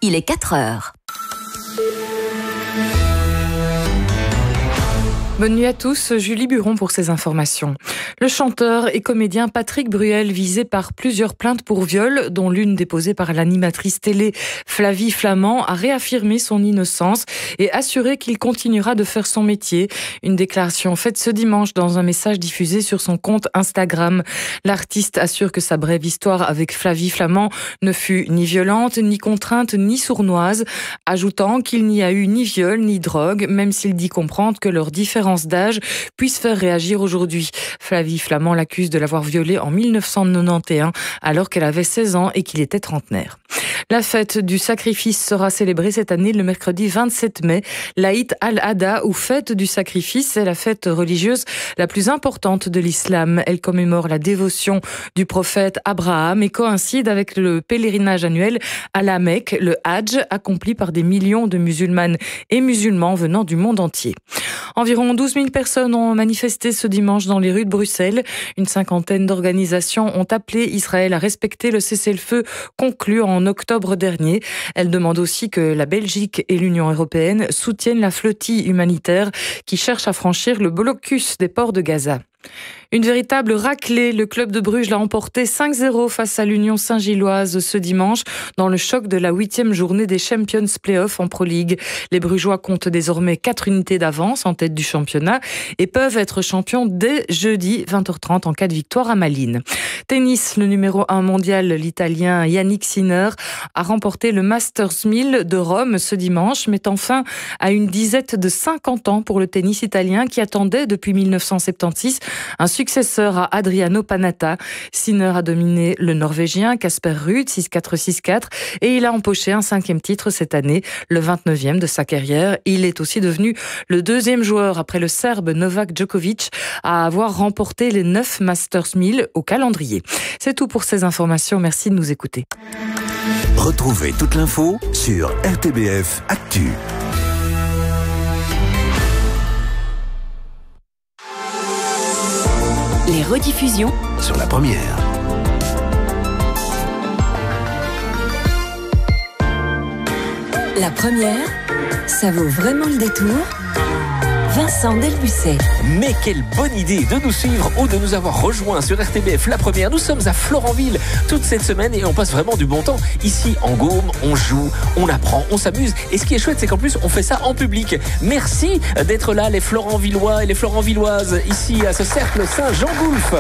il est 4 heures. Bonne nuit à tous, Julie Buron pour ces informations. Le chanteur et comédien Patrick Bruel, visé par plusieurs plaintes pour viol, dont l'une déposée par l'animatrice télé Flavie Flament, a réaffirmé son innocence et assuré qu'il continuera de faire son métier. Une déclaration faite ce dimanche dans un message diffusé sur son compte Instagram. L'artiste assure que sa brève histoire avec Flavie Flament ne fut ni violente, ni contrainte, ni sournoise, ajoutant qu'il n'y a eu ni viol, ni drogue, même s'il dit comprendre que leurs différences d'âge puissent faire réagir aujourd'hui. Flavie Flament l'accuse de l'avoir violée en 1991 alors qu'elle avait 16 ans et qu'il était trentenaire. La fête du sacrifice sera célébrée cette année le mercredi 27 mai. L'Aïd al-Adha ou fête du sacrifice est la fête religieuse la plus importante de l'islam. Elle commémore la dévotion du prophète Abraham et coïncide avec le pèlerinage annuel à la Mecque, le Hajj, accompli par des millions de musulmanes et musulmans venant du monde entier. Environ 12 000 personnes ont manifesté ce dimanche dans les rues de Bruxelles. Une cinquantaine d'organisations ont appelé Israël à respecter le cessez-le-feu conclu en octobre dernier. Elles demandent aussi que la Belgique et l'Union européenne soutiennent la flottille humanitaire qui cherche à franchir le blocus des ports de Gaza. Une véritable raclée, le club de Bruges l'a emporté 5-0 face à l'Union Saint-Gilloise ce dimanche dans le choc de la 8e journée des Champions Playoffs en Pro League. Les Brugeois comptent désormais 4 unités d'avance en tête du championnat et peuvent être champions dès jeudi 20h30 en cas de victoire à Malines. Tennis, le numéro 1 mondial, l'Italien Yannick Sinner, a remporté le Masters 1000 de Rome ce dimanche, mettant fin à une disette de 50 ans pour le tennis italien qui attendait depuis 1976 un successeur à Adriano Panatta. Sinner a dominé le Norvégien Casper Ruud 6-4, 6-4 et il a empoché un 5e titre cette année, le 29e de sa carrière. Il est aussi devenu le 2e joueur après le Serbe Novak Djokovic à avoir remporté les 9 Masters 1000 au calendrier. C'est tout pour ces informations. Merci de nous écouter. Retrouvez toute l'info sur RTBF Actu. Les rediffusions Sur la première. La première, ça vaut vraiment le détour. Vincent Delbucet. Mais quelle bonne idée de nous suivre ou de nous avoir rejoints sur RTBF La Première. Nous sommes à Florenville toute cette semaine et on passe vraiment du bon temps. Ici, en Gaume, on joue, on apprend, on s'amuse. Et ce qui est chouette, c'est qu'en plus, on fait ça en public. Merci d'être là, les Florenvillois et les Florenvilloises, ici à ce cercle Saint-Jean-Goulf.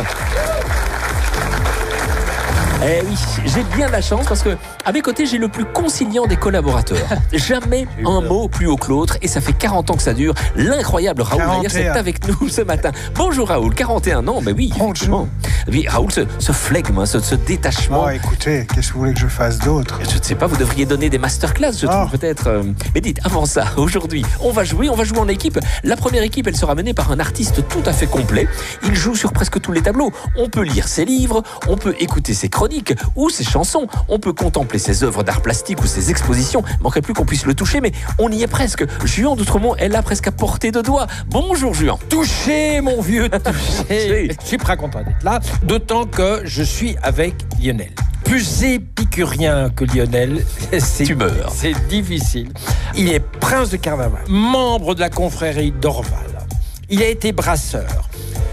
Eh oui, j'ai bien de la chance parce que à mes côtés, j'ai le plus conciliant des collaborateurs. Jamais un mot plus haut que l'autre et ça fait 40 ans que ça dure. L'incroyable Raoul Vaillère est avec nous ce matin. Bonjour Raoul, 41 ans, mais oui. Bonjour. Oui, Raoul, ce flegme, ce détachement. Oh, écoutez, qu'est-ce que vous voulez que je fasse d'autre? Je ne sais pas, vous devriez donner des masterclass, je trouve peut-être. Mais dites, avant ça, aujourd'hui, on va jouer en équipe. La première équipe, elle sera menée par un artiste tout à fait complet. Il joue sur presque tous les tableaux. On peut lire ses livres, on peut écouter ses chroniques ou ses chansons. On peut contempler ses œuvres d'art plastique ou ses expositions. Il manquerait plus qu'on puisse le toucher, mais on y est presque. Juan d'Outremont est là presque à portée de doigt. Bonjour Juan. Touché, mon vieux, touché. Je suis très content d'être là, d'autant que je suis avec Lionel. Plus épicurien que Lionel, c'est difficile. Il est prince de carnaval, membre de la confrérie d'Orval. Il a été brasseur.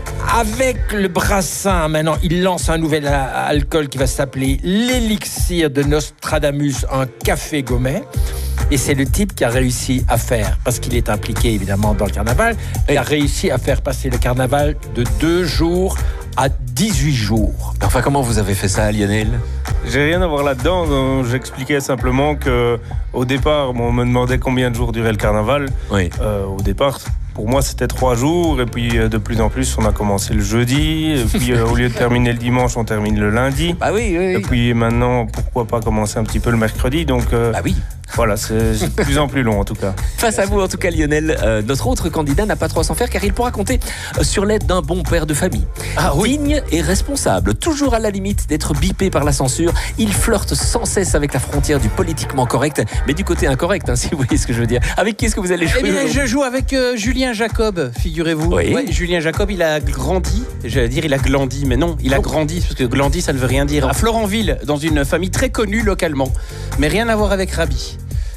Avec le brassin, maintenant, il lance un nouvel alcool qui va s'appeler l'élixir de Nostradamus, un café gourmet. Et c'est le type qui a réussi à faire, parce qu'il est impliqué évidemment dans le carnaval, il a réussi à faire passer le carnaval de 2 jours à 18 jours. Enfin, comment vous avez fait ça, Lionel ? J'ai rien à voir là-dedans. J'expliquais simplement que au départ, on me demandait combien de jours durait le carnaval. Oui. Au départ, pour moi, c'était 3 jours. Et puis, de plus en plus, on a commencé le jeudi. Et puis, au lieu de terminer le dimanche, on termine le lundi. Bah oui. Et puis, maintenant, pourquoi pas commencer un petit peu le mercredi. Donc, bah oui. Voilà, c'est de plus en plus long en tout cas. Face à vous en tout cas Lionel, notre autre candidat n'a pas trop à s'en faire car il pourra compter sur l'aide d'un bon père de famille. Digne et responsable, toujours à la limite d'être bipé par la censure, il flirte sans cesse avec la frontière du politiquement correct, mais du côté incorrect, si vous voyez ce que je veux dire. Avec qui est-ce que vous allez jouer? Eh bien, je joue avec Julien Jacob, figurez-vous. Oui. Ouais, Julien Jacob, il a grandi, j'allais dire il a glandi, mais non, il a grandi, parce que glandi ça ne veut rien dire. À Florenville, dans une famille très connue localement, mais rien à voir avec Rabi.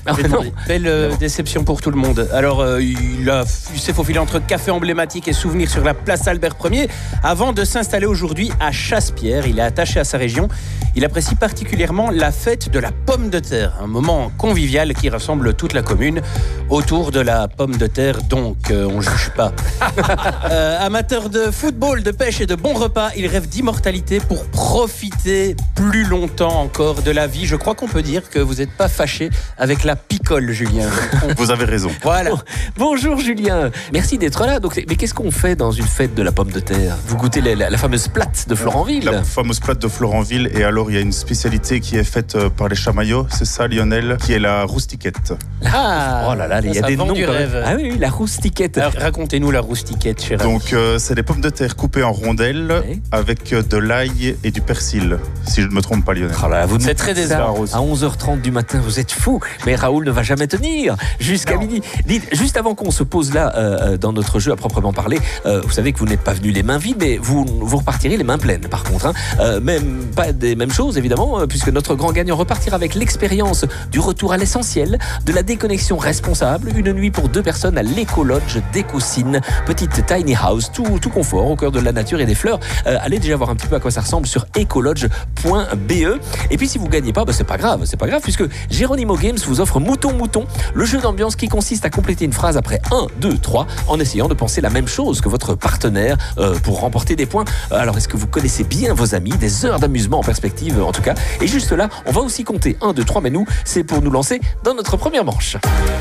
Belle déception pour tout le monde. Alors, il s'est faufilé entre café emblématique et souvenirs sur la place Albert Ier avant de s'installer aujourd'hui à Chasse-Pierre. Il est attaché à sa région. Il apprécie particulièrement la fête de la pomme de terre, un moment convivial qui rassemble toute la commune autour de la pomme de terre. Donc, on ne juge pas. Amateur de football, de pêche et de bons repas, il rêve d'immortalité pour profiter plus longtemps encore de la vie. Je crois qu'on peut dire que vous n'êtes pas fâché avec la picole, Julien. Vous avez raison. Voilà. Bonjour Julien, merci d'être là. Donc, mais qu'est-ce qu'on fait dans une fête de la pomme de terre? Vous goûtez la fameuse plate de Florenville? La fameuse plate de Florenville. Et alors, il y a une spécialité qui est faite par les Chamaillots, c'est ça Lionel, qui est la roustiquette. Ah, oh là là, il y a des noms du rêve. Ah oui, la roustiquette. Alors, racontez-nous la roustiquette, cher ami. Donc, c'est des pommes de terre coupées en rondelles avec de l'ail et du persil, si je ne me trompe pas, Lionel. Oh là, c'est très décevant. À 11h30 du matin, vous êtes fous. Mais Raoul ne va jamais tenir jusqu'à midi. Dites, juste avant qu'on se pose là dans notre jeu à proprement parler, vous savez que vous n'êtes pas venu les mains vides, mais vous repartirez les mains pleines par contre. Même pas des mêmes choses évidemment, puisque notre grand gagnant repartira avec l'expérience du retour à l'essentiel, de la déconnexion responsable, une nuit pour 2 personnes à l'Éco-Lodge d'Écoussine, petite tiny house, tout confort au cœur de la nature et des fleurs. Allez déjà voir un petit peu à quoi ça ressemble sur ecolodge.be. Et puis si vous gagnez pas, c'est pas grave, puisque Geronimo Games vous offre Mouton, le jeu d'ambiance qui consiste à compléter une phrase après 1, 2, 3 en essayant de penser la même chose que votre partenaire pour remporter des points. Alors est-ce que vous connaissez bien vos amis? Des heures d'amusement en perspective en tout cas. Et juste là, on va aussi compter 1, 2, 3, mais nous, c'est pour nous lancer dans notre première manche.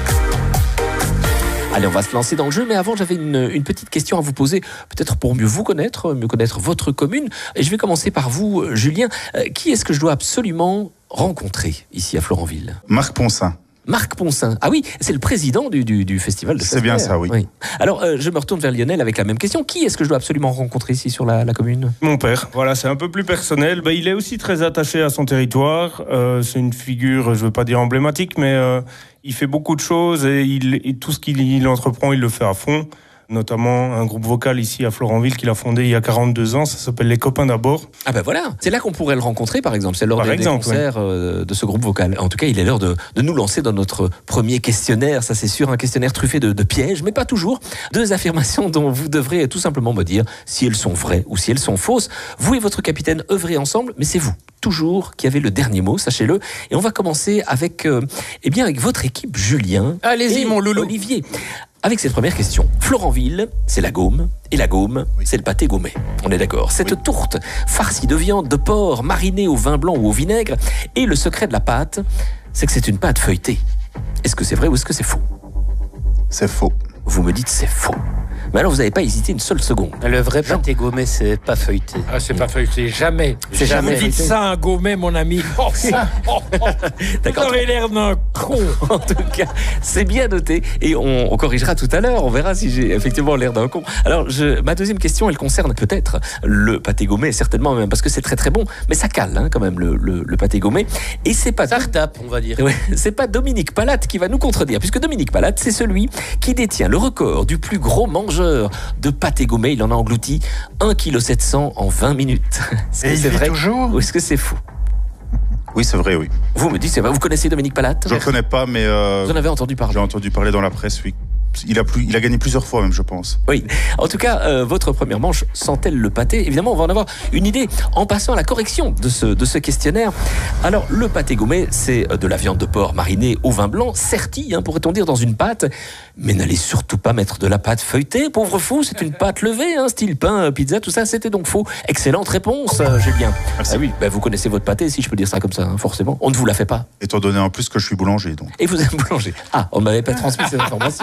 Allez, on va se lancer dans le jeu, mais avant, j'avais une petite question à vous poser, peut-être pour mieux connaître votre commune. Et je vais commencer par vous, Julien. Qui est-ce que je dois absolument rencontrer ici à Florenville? Marc Poncin. Marc Poncin. Ah oui, c'est le président du festival de C'est bien ça, oui. Alors, je me retourne vers Lionel avec la même question. Qui est-ce que je dois absolument rencontrer ici sur la commune? Mon père. Voilà, c'est un peu plus personnel. Il est aussi très attaché à son territoire. C'est une figure, je ne veux pas dire emblématique, mais il fait beaucoup de choses et tout ce qu'il entreprend, il le fait à fond. Notamment un groupe vocal ici à Florenville qu'il a fondé il y a 42 ans, ça s'appelle Les Copains d'abord. Ah ben voilà, c'est là qu'on pourrait le rencontrer par exemple, c'est lors des concerts de ce groupe vocal. En tout cas, il est l'heure de nous lancer dans notre premier questionnaire, ça c'est sûr, un questionnaire truffé de pièges, mais pas toujours. 2 affirmations dont vous devrez tout simplement me dire si elles sont vraies ou si elles sont fausses. Vous et votre capitaine œuvrez ensemble, mais c'est vous toujours qui avez le dernier mot, sachez-le. Et on va commencer avec votre équipe, Julien. Allez-y, mon loulou. Olivier. Avec cette première question, Florenville, c'est la Gaume, et la Gaume, c'est le pâté gaumais. On est d'accord. Cette tourte farcie de viande de porc marinée au vin blanc ou au vinaigre, et le secret de la pâte, c'est que c'est une pâte feuilletée. Est-ce que c'est vrai ou est-ce que c'est faux? C'est faux. Vous me dites c'est faux. Mais alors vous n'avez pas hésité une seule seconde. Le vrai pâté gaumais, c'est pas feuilleté. Ah, c'est pas feuilleté, jamais. C'est jamais Vous dites feuilleté. ça à un gaumais, mon ami. D'accord. Vous aurez l'air d'un con. En tout cas, c'est bien noté et on corrigera tout à l'heure. On verra si j'ai effectivement l'air d'un con. Alors, ma deuxième question, elle concerne peut-être le pâté gaumais, certainement même, parce que c'est très très bon, mais ça cale quand même le pâté gaumais. Et c'est pas ça retape, on va dire. Ouais, c'est pas Dominique Palate qui va nous contredire, puisque Dominique Palate, c'est celui qui détient le record du plus gros mangeur de pâté gaumais. Il en a englouti 1,7 kg en 20 minutes. Est-ce que c'est vrai toujours ou est-ce que c'est faux? Oui, c'est vrai, oui. Vous me dites, c'est vrai. Vous connaissez Dominique Palate? Je ne le connais pas, mais Vous en avez entendu parler? j'ai entendu parler dans la presse, oui. Il a gagné plusieurs fois même, je pense. Oui. En tout cas, votre première manche sent-elle le pâté? Évidemment, on va en avoir une idée en passant à la correction de ce questionnaire. Alors, le pâté gaumais, c'est de la viande de porc marinée au vin blanc, sertie, pourrait-on dire, dans une pâte. Mais n'allez surtout pas mettre de la pâte feuilletée, pauvre fou. C'est une pâte levée, style pain, pizza, tout ça. C'était donc faux. Excellente réponse, Julien. Merci. Ah oui, vous connaissez votre pâté, si je peux dire ça comme ça, forcément. On ne vous la fait pas. Étant donné en plus que je suis boulanger, donc. Et vous êtes boulanger. Ah, on ne m'avait pas transmis cette information.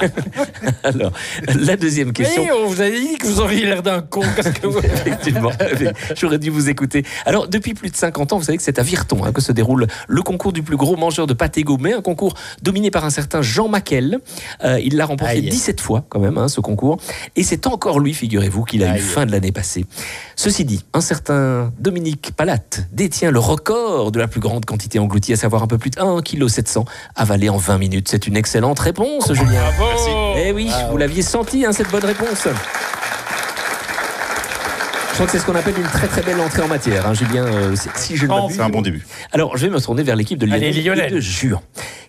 Alors, la deuxième question. Oui, on vous a dit que vous auriez l'air d'un con. Effectivement, j'aurais dû vous écouter. Alors, depuis plus de 50 ans, vous savez que c'est à Virton que se déroule le concours du plus gros mangeur de pâté gaumais, un concours dominé par un certain Jean Maquel. Il l'a remporté 17 fois quand même, ce concours. Et c'est encore lui, figurez-vous, qu'il a eu fin de l'année passée. Ceci dit, un certain Dominique Palate détient le record de la plus grande quantité engloutie, à savoir un peu plus de 1,7 kg avalé en 20 minutes. C'est une excellente réponse, Julien. Merci. Eh oui, vous l'aviez senti, cette bonne réponse. Je crois que c'est ce qu'on appelle une très très belle entrée en matière, Julien. Si je ne m'abuse. C'est un bon début. Alors, je vais me tourner vers l'équipe de Lionel, Allez, Lionel. et de Juan.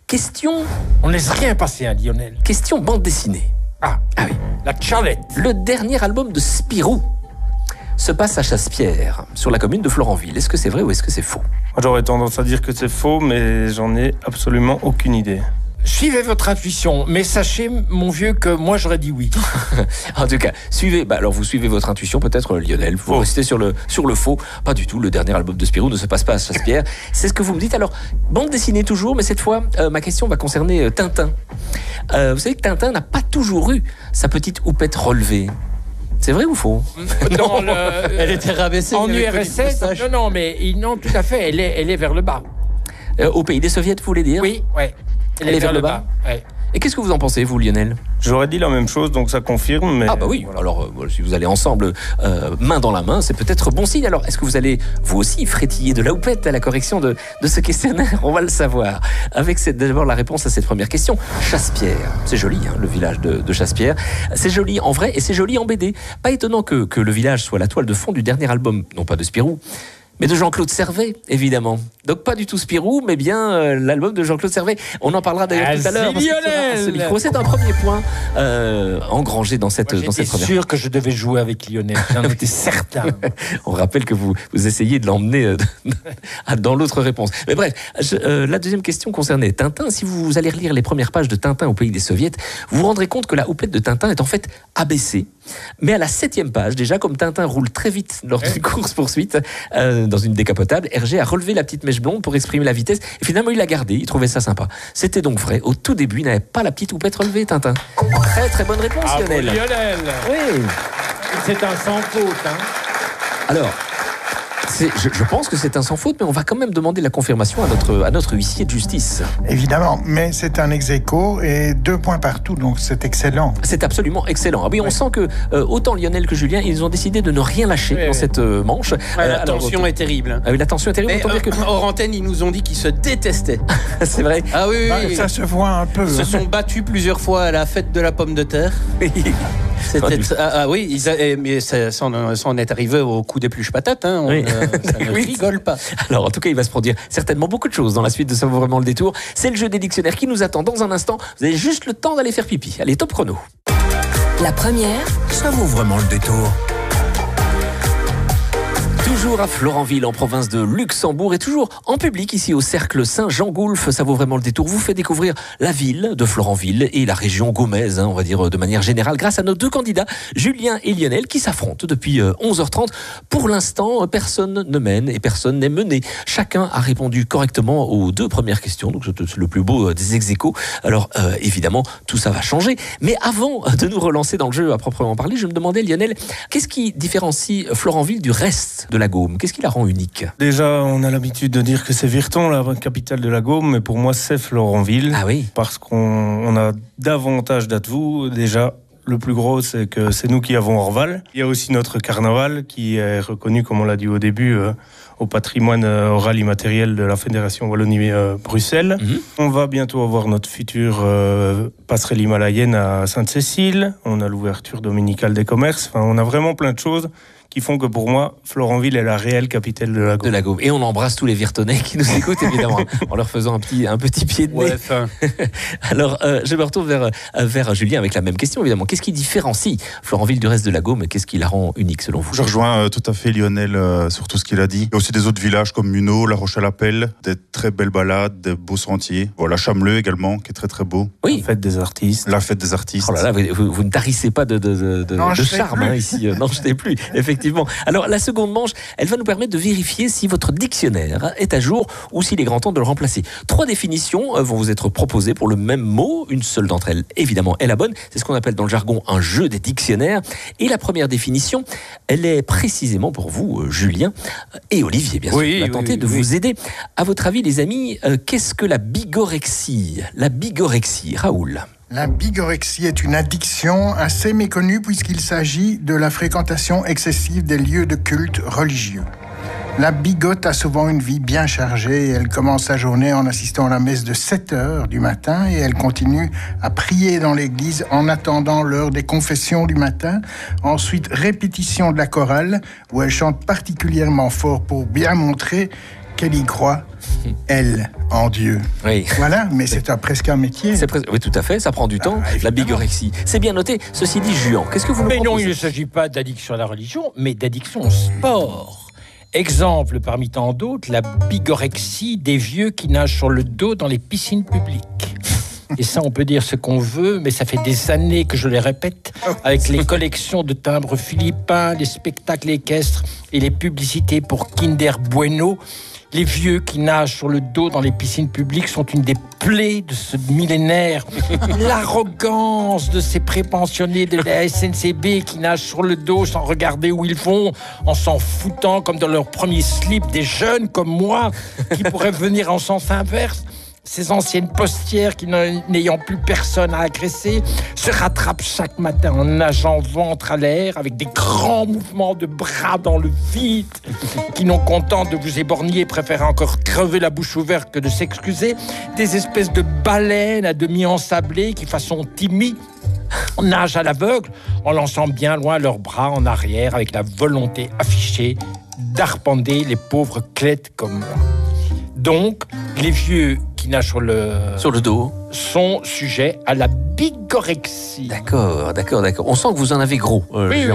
Question... On ne laisse rien passer, hein, Lionel. Question bande dessinée. Ah oui, la Chalette. Le dernier album de Spirou se passe à Chaspierre, sur la commune de Florenville. Est-ce que c'est vrai ou est-ce que c'est faux? J'aurais tendance à dire que c'est faux, mais j'en ai absolument aucune idée. Suivez votre intuition, mais sachez, mon vieux, que moi j'aurais dit oui. En tout cas, alors vous suivez votre intuition, peut-être Lionel, vous restez sur le faux. Pas du tout, le dernier album de Spirou ne se passe pas à Chaspierre. C'est ce que vous me dites. Alors, bande dessinée toujours, mais cette fois, ma question va concerner Tintin. Vous savez que Tintin n'a pas toujours eu sa petite houppette relevée. C'est vrai ou faux? Non, elle était rabaissée. En URSS, non, tout à fait, elle est vers le bas. Au pays des soviets, vous voulez dire? Oui, ouais. Elle est vers le bas. Ouais. Et qu'est-ce que vous en pensez, vous, Lionel? J'aurais dit la même chose, donc ça confirme. Mais... Ah bah oui, alors si vous allez ensemble, main dans la main, c'est peut-être bon signe. Alors, est-ce que vous allez, vous aussi, frétiller de la houppette à la correction de ce questionnaire? On va le savoir. Avec d'abord la réponse à cette première question. Chaspierre, c'est joli, hein, le village de Chaspierre. C'est joli en vrai et c'est joli en BD. Pas étonnant que le village soit la toile de fond du dernier album, non pas de Spirou, mais de Jean-Claude Servet, évidemment. Donc pas du tout Spirou, mais bien l'album de Jean-Claude Servet. On en parlera d'ailleurs tout à l'heure. Lionel, c'est un premier point engrangé dans cette première. J'étais sûr que je devais jouer avec Lionel. J'en étais certain. On rappelle que vous essayez de l'emmener dans l'autre réponse. Mais bref, la deuxième question concernait Tintin. Si vous allez relire les premières pages de Tintin au pays des soviets, vous vous rendrez compte que la houppette de Tintin est en fait abaissée. Mais à la 7e page, déjà, comme Tintin roule très vite lors d'une course-poursuite dans une décapotable, Hergé a relevé la petite mèche blonde pour exprimer la vitesse et finalement il l'a gardée, il trouvait ça sympa. C'était donc vrai, au tout début, il n'avait pas la petite houppette relevée, Tintin. Très très bonne réponse, Lionel. Lionel. Oui. C'est un sans faute, hein. Alors, je pense que c'est un sans faute, mais on va quand même demander la confirmation à notre huissier de justice. Évidemment, mais c'est un ex-aequo et 2 points partout, donc c'est excellent. C'est absolument excellent. Ah oui, on sent que autant Lionel que Julien, ils ont décidé de ne rien lâcher dans cette manche. La tension est terrible. Ah oui, la tension est terrible. Hors antenne, ils nous ont dit qu'ils se détestaient. C'est vrai. Ah oui, oui. Ça se voit un peu. Ils se sont battus plusieurs fois à la fête de la pomme de terre. Oui, mais ça en est arrivé au coup d'épluche patate. Hein. Ça ne rigole pas. Alors, en tout cas, il va se produire certainement beaucoup de choses dans la suite de Ça vaut vraiment le détour. C'est le jeu des dictionnaires qui nous attend dans un instant. Vous avez juste le temps d'aller faire pipi. Allez, top chrono. La première. Ça vaut vraiment le détour. Toujours à Florenville, en province de Luxembourg, et toujours en public ici au Cercle Saint-Jean-Goulf. Ça vaut vraiment le détour. Vous fait découvrir la ville de Florenville et la région gaumaise, on va dire de manière générale, grâce à nos 2 candidats, Julien et Lionel, qui s'affrontent depuis 11h30. Pour l'instant, personne ne mène et personne n'est mené. Chacun a répondu correctement aux 2 premières questions, donc c'est le plus beau des ex-aequo. Alors, évidemment, tout ça va changer. Mais avant de nous relancer dans le jeu à proprement parler, je me demandais, Lionel, qu'est-ce qui différencie Florenville du reste de la Gaume? Qu'est-ce qui la rend unique? Déjà, on a l'habitude de dire que c'est Virton, la capitale de la Gaume, mais pour moi, c'est Florenville. Ah oui. Parce qu'on a davantage d'atouts. Déjà, le plus gros, c'est que c'est nous qui avons Orval. Il y a aussi notre carnaval, qui est reconnu, comme on l'a dit au début, au patrimoine oral immatériel de la Fédération Wallonie-Bruxelles. On va bientôt avoir notre future passerelle himalayenne à Sainte-Cécile. On a l'ouverture dominicale des commerces. Enfin, on a vraiment plein de choses qui font que pour moi, Florenville est la réelle capitale de la Gaume. De la Gaume. Et on embrasse tous les Virtonnais qui nous écoutent, évidemment, en leur faisant un petit pied de nez. Alors, je me retourne vers Julien avec la même question, évidemment. Qu'est-ce qui différencie Florenville du reste de la Gaume et qu'est-ce qui la rend unique, selon vous? Je rejoins tout à fait Lionel sur tout ce qu'il a dit. Il y a aussi des autres villages comme Munot, La Roche-à-l'Appel, des très belles balades, des beaux sentiers. Voilà, Chameleux également, qui est très très beau. Oui. La fête des artistes. La fête des artistes. Oh là là, vous ne tarissez pas de charme ici. Non, je n'ai plus, effectivement. Alors, la seconde manche, elle va nous permettre de vérifier si votre dictionnaire est à jour ou s'il est grand temps de le remplacer. 3 définitions vont vous être proposées pour le même mot. Une seule d'entre elles, évidemment, est la bonne. C'est ce qu'on appelle dans le jargon un jeu des dictionnaires. Et la première définition, elle est précisément pour vous, Julien et Olivier, bien sûr. On va tenter de vous aider. À votre avis, les amis, qu'est-ce que la bigorexie? La bigorexie, Raoul? La bigorexie est une addiction assez méconnue puisqu'il s'agit de la fréquentation excessive des lieux de culte religieux. La bigote a souvent une vie bien chargée et elle commence sa journée en assistant à la messe de 7h du matin et elle continue à prier dans l'église en attendant l'heure des confessions du matin. Ensuite, répétition de la chorale où elle chante particulièrement fort pour bien montrer qu'elle y croit, elle, en Dieu. Oui. Voilà, mais c'est presque un métier. Oui, tout à fait, ça prend du temps, la bigorexie. C'est bien noté. Ceci dit, Juan, qu'est-ce que vous nous proposez ? Mais non, il ne s'agit pas d'addiction à la religion, mais d'addiction au sport. Exemple parmi tant d'autres, la bigorexie des vieux qui nagent sur le dos dans les piscines publiques. Et ça, on peut dire ce qu'on veut, mais ça fait des années que je les répète, avec les collections de timbres philippins, les spectacles équestres et les publicités pour Kinder Bueno. Les vieux qui nagent sur le dos dans les piscines publiques sont une des plaies de ce millénaire. L'arrogance de ces prépensionnés de la SNCB qui nagent sur le dos sans regarder où ils vont, en s'en foutant comme dans leur premier slip des jeunes comme moi qui pourraient venir en sens inverse. Ces anciennes postières qui, n'ayant plus personne à agresser, se rattrapent chaque matin en nageant ventre à l'air avec des grands mouvements de bras dans le vide, qui, non contents de vous éborgner, préfèrent encore crever la bouche ouverte que de s'excuser. Des espèces de baleines à demi ensablées qui, façon Timmy, nagent à l'aveugle en lançant bien loin leurs bras en arrière avec la volonté affichée d'arpenter les pauvres clètes comme moi. Donc, les vieux qui nagent sur le dos sont sujets à la bigorexie. D'accord. On sent que vous en avez gros. Oui.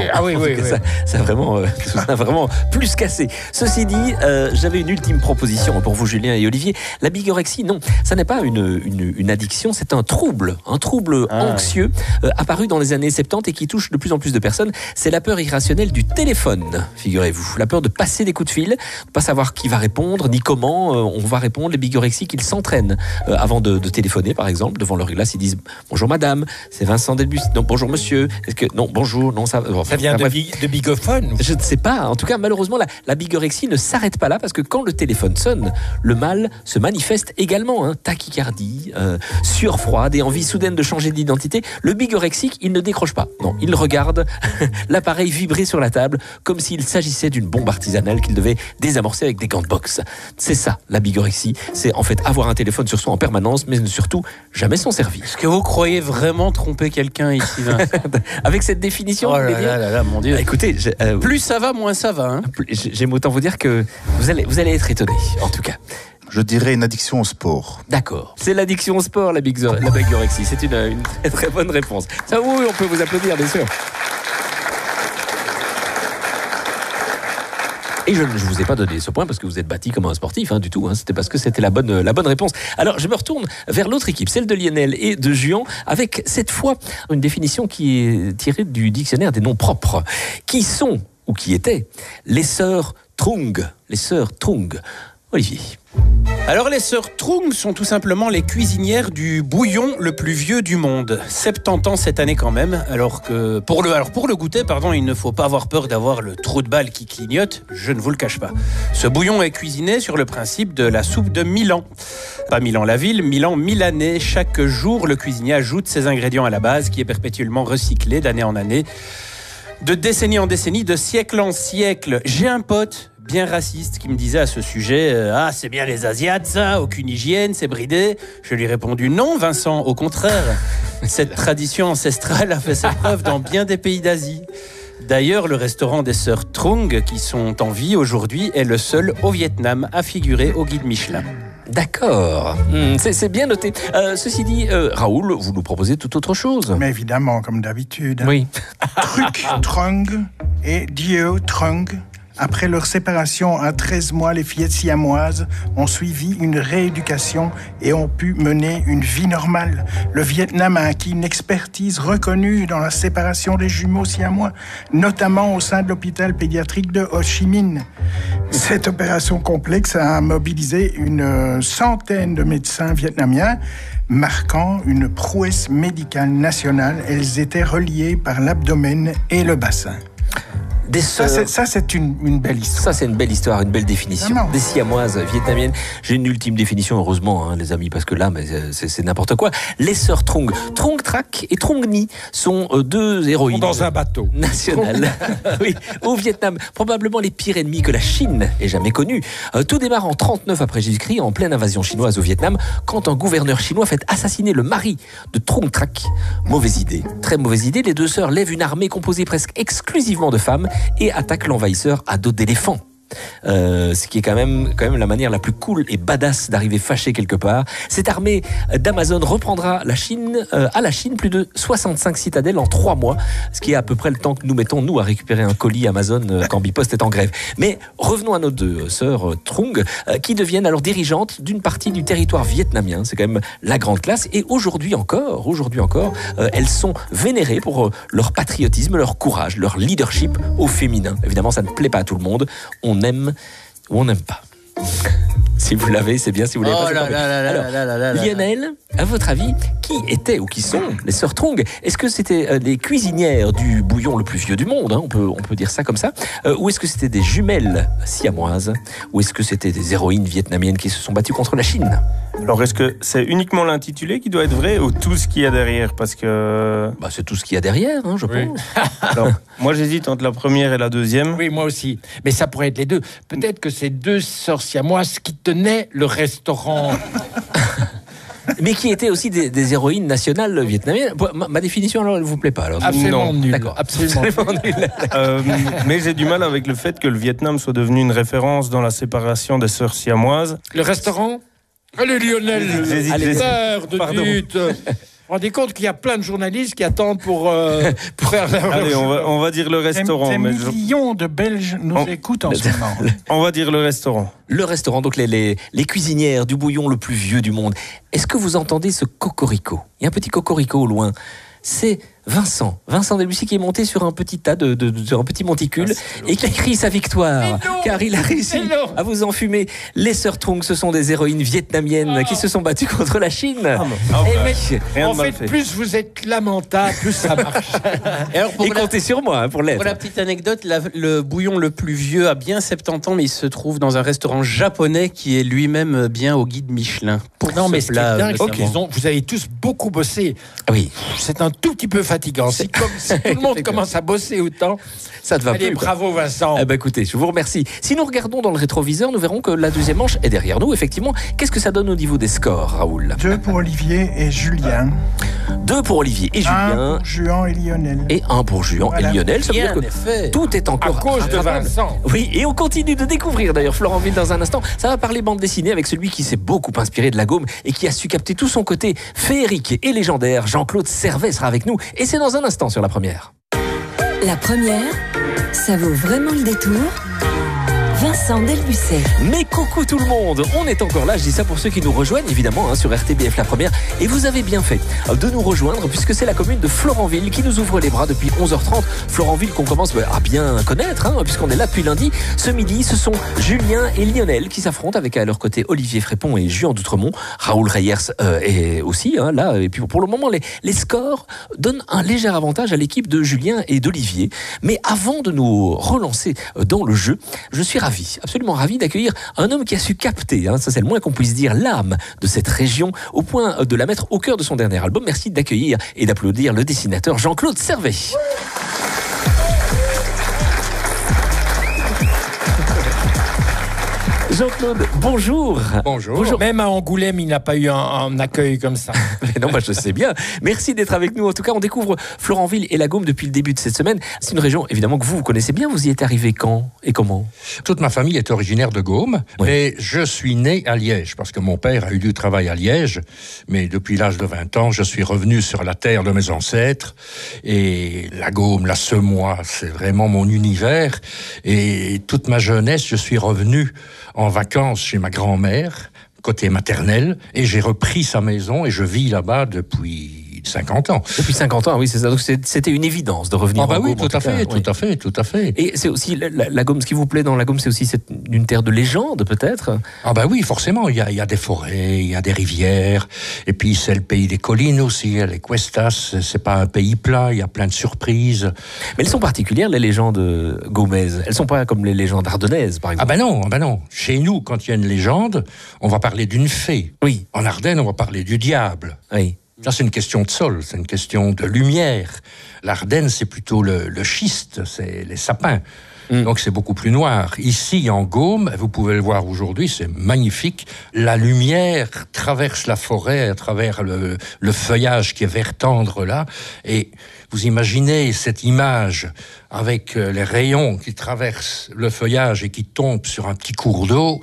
Ça a vraiment plus cassé. Ceci dit, j'avais une ultime proposition pour vous, Julien et Olivier. La bigorexie, non, ça n'est pas une addiction, c'est un trouble anxieux apparu dans les années 70 et qui touche de plus en plus de personnes. C'est la peur irrationnelle du téléphone, figurez-vous. La peur de passer des coups de fil, de pas savoir qui va répondre, ni comment on va répondre. Les bigorexies qu'ils s'entraînent avant de téléphoner, par exemple, devant leur glace, ils disent bonjour madame, c'est Vincent Delbus. Non, bonjour monsieur. Est-ce que non, bonjour, non ça. Ça vient de bigophone. Je ne sais pas. En tout cas, malheureusement, la bigorexie ne s'arrête pas là parce que quand le téléphone sonne, le mal se manifeste également. Tachycardie, sueur froide et envie soudaine de changer d'identité. Le bigorexique, il ne décroche pas. Non, il regarde l'appareil vibrer sur la table comme s'il s'agissait d'une bombe artisanale qu'il devait désamorcer avec des gants de boxe. C'est ça, la bigorexie. C'est en fait avoir un téléphone sur soi en permanence, mais surtout jamais s'en servir. Est-ce que vous croyez vraiment tromper quelqu'un ici, Vincent ? Avec cette définition, oh là, mon Dieu. Écoutez, plus ça va, moins ça va. J'aime autant vous dire que vous allez être étonné, en tout cas. Je dirais une addiction au sport. D'accord. C'est l'addiction au sport, la bigorexie. C'est une très très bonne réponse. Ça, oui, on peut vous applaudir, bien sûr. Et je ne vous ai pas donné ce point parce que vous êtes bâti comme un sportif, du tout. C'était parce que c'était la bonne réponse. Alors, je me retourne vers l'autre équipe, celle de Lionel et de Juan, avec cette fois une définition qui est tirée du dictionnaire des noms propres, qui sont, ou qui étaient, les sœurs Trung. Les sœurs Trung. Olivier. Alors les sœurs Trung sont tout simplement les cuisinières du bouillon le plus vieux du monde. 70 ans cette année quand même, alors que pour le goûter, il ne faut pas avoir peur d'avoir le trou de balle qui clignote, je ne vous le cache pas. Ce bouillon est cuisiné sur le principe de la soupe de Milan. Pas Milan la ville, Milan milanais. Chaque jour, le cuisinier ajoute ses ingrédients à la base qui est perpétuellement recyclé d'année en année. De décennie en décennie, de siècle en siècle. J'ai un pote bien raciste qui me disait à ce sujet « Ah, c'est bien les Asiates, ça, aucune hygiène, c'est bridé ». Je lui ai répondu « Non, Vincent, au contraire. Cette tradition ancestrale a fait ses preuves dans bien des pays d'Asie. » D'ailleurs, le restaurant des sœurs Trung, qui sont en vie aujourd'hui, est le seul au Vietnam à figurer au guide Michelin. D'accord, c'est bien noté. Ceci dit, Raoul, vous nous proposez tout autre chose. Mais évidemment, comme d'habitude. Oui. Truc Trung et Dieu Trung. Après leur séparation à 13 mois, les fillettes siamoises ont suivi une rééducation et ont pu mener une vie normale. Le Vietnam a acquis une expertise reconnue dans la séparation des jumeaux siamois, notamment au sein de l'hôpital pédiatrique de Ho Chi Minh. Cette opération complexe a mobilisé une centaine de médecins vietnamiens, marquant une prouesse médicale nationale. Elles étaient reliées par l'abdomen et le bassin. Ça, c'est une belle histoire. Ça, c'est une belle histoire, une belle définition. Vraiment. Des siamoises vietnamiennes. J'ai une ultime définition, heureusement, les amis, parce que là, c'est n'importe quoi. Les sœurs Trung. Trung Trak et Trung Nhi sont deux héroïnes. Dans un bateau. Nationales. Oui, au Vietnam. Probablement les pires ennemis que la Chine ait jamais connus. Tout démarre en 39 après Jésus-Christ, en pleine invasion chinoise au Vietnam, quand un gouverneur chinois fait assassiner le mari de Trung Trak. Mauvaise idée. Très mauvaise idée. Les deux sœurs lèvent une armée composée presque exclusivement de femmes et attaque l'envahisseur à dos d'éléphant. ce qui est quand même la manière la plus cool et badass d'arriver fâché quelque part. Cette armée d'Amazon reprendra à la Chine plus de 65 citadelles en 3 mois, ce qui est à peu près le temps que nous mettons, nous, à récupérer un colis Amazon quand Bipost est en grève. Mais revenons à nos deux sœurs Trung, qui deviennent alors dirigeantes d'une partie du territoire vietnamien. C'est quand même la grande classe. Et aujourd'hui encore, elles sont vénérées pour leur patriotisme, leur courage, leur leadership au féminin. Évidemment, ça ne plaît pas à tout le monde. On aime ou on n'aime pas. Si vous l'avez, c'est bien. Si vous l'avez pas, c'est pas bien. Alors, Lionel, à votre avis, qui étaient ou qui sont les sœurs Trung? Est-ce que c'était les cuisinières du bouillon le plus vieux du monde, hein, on peut dire ça comme ça, ou est-ce que c'était des jumelles siamoises, ou est-ce que c'était des héroïnes vietnamiennes qui se sont battues contre la Chine? Alors, est-ce que c'est uniquement l'intitulé qui doit être vrai ou tout ce qu'il y a derrière? Parce que... c'est tout ce qu'il y a derrière, hein, je pense. Alors, moi, j'hésite entre la première et la deuxième. Oui, moi aussi. Mais ça pourrait être les deux. Peut-être que c'est 2 sœurs siamoises qui tenaient le restaurant. Mais qui étaient aussi des héroïnes nationales vietnamiennes. Ma définition, alors, elle ne vous plaît pas alors? Absolument nul. D'accord. Absolument nul. Mais j'ai du mal avec le fait que le Vietnam soit devenu une référence dans la séparation des sœurs siamoises. Le restaurant? Allez Lionel, peur de but. Vous vous rendez compte qu'il y a plein de journalistes qui attendent pour faire la... Allez, on va dire le restaurant. Des millions de Belges nous écoutent en ce moment. On va dire le restaurant. Le restaurant, donc les cuisinières du bouillon le plus vieux du monde. Est-ce que vous entendez ce cocorico? Il y a un petit cocorico au loin. C'est Vincent Debussy qui est monté sur un petit tas sur un petit monticule et qui crie sa victoire car il a réussi à vous enfumer. Les sœurs Trung, ce sont des héroïnes vietnamiennes qui se sont battues contre la Chine. En fait, plus vous êtes lamentable, plus ça marche. Et comptez sur moi pour l'être. Pour la petite anecdote, le bouillon le plus vieux a bien 70 ans, mais il se trouve dans un restaurant japonais qui est lui-même bien au guide Michelin. Mais ce qui est dingue, c'est qu'ils vous avez tous beaucoup bossé. Oui. C'est un tout petit peu fatigant. Si tout le monde commence à bosser autant, ça te va plus. Bravo Vincent. Écoutez, je vous remercie. Si nous regardons dans le rétroviseur, nous verrons que la deuxième manche est derrière nous. Effectivement, qu'est-ce que ça donne au niveau des scores, Raoul? 2 pour Olivier et Julien. 2 pour Olivier et Julien. 1 pour Juan et Lionel. Et 1 pour Juan et Lionel. Ça veut dire que tout est encore à cause de Vincent. Oui, et on continue de découvrir d'ailleurs Florenville dans un instant. Ça va parler bande dessinée avec celui qui s'est beaucoup inspiré de la Gaume et qui a su capter tout son côté féerique et légendaire. Jean-Claude Servet sera avec nous et c'est dans un instant sur la première. La première, ça vaut vraiment le détour. Vincent Delbucet. Mais coucou tout le monde, on est encore là, je dis ça pour ceux qui nous rejoignent évidemment sur RTBF La Première, et vous avez bien fait de nous rejoindre puisque c'est la commune de Florenville qui nous ouvre les bras depuis 11h30. Florenville qu'on commence à bien connaître puisqu'on est là depuis lundi. Ce midi, ce sont Julien et Lionel qui s'affrontent avec à leur côté Olivier Frépon et Juan d'Outremont. Raoul Reyers est aussi là, et puis pour le moment les scores donnent un léger avantage à l'équipe de Julien et d'Olivier. Mais avant de nous relancer dans le jeu, je suis absolument ravi d'accueillir un homme qui a su capter, ça c'est le moins qu'on puisse dire, l'âme de cette région au point de la mettre au cœur de son dernier album. Merci d'accueillir et d'applaudir le dessinateur Jean-Claude Servet. Jean-Claude, bonjour. Bonjour. Même à Angoulême, il n'a pas eu un accueil comme ça. Mais non, je sais bien. Merci d'être avec nous. En tout cas, on découvre Florenville et la Gaume depuis le début de cette semaine. C'est une région, évidemment, que vous connaissez bien. Vous y êtes arrivé quand et comment? Toute ma famille est originaire de Gaume, mais je suis né à Liège, parce que mon père a eu du travail à Liège. Mais depuis l'âge de 20 ans, je suis revenu sur la terre de mes ancêtres. Et la Gaume, la Semois, c'est vraiment mon univers. Et toute ma jeunesse, je suis revenu en vacances chez ma grand-mère, côté maternel, et j'ai repris sa maison et je vis là-bas depuis 50 ans. Depuis 50 ans, oui, c'est ça. Donc c'était une évidence de revenir en Gaume. Oui, tout à fait. Et c'est aussi la Gaume, ce qui vous plaît dans la Gaume, c'est aussi une terre de légende, peut-être? Oui, forcément. Il y a des forêts, il y a des rivières, et puis c'est le pays des collines aussi. Les Cuestas, c'est pas un pays plat, il y a plein de surprises. Mais elles sont particulières, les légendes gaumaises. Elles sont pas comme les légendes ardennaises, par exemple. Non. Chez nous, quand il y a une légende, on va parler d'une fée. Oui. En Ardennes, on va parler du diable. Oui. Là, c'est une question de sol, c'est une question de lumière. L'Ardenne, c'est plutôt le schiste, c'est les sapins. Donc c'est beaucoup plus noir. Ici, en Gaume, vous pouvez le voir aujourd'hui, c'est magnifique. La lumière traverse la forêt à travers le feuillage qui est vert tendre là. Et vous imaginez cette image avec les rayons qui traversent le feuillage et qui tombent sur un petit cours d'eau.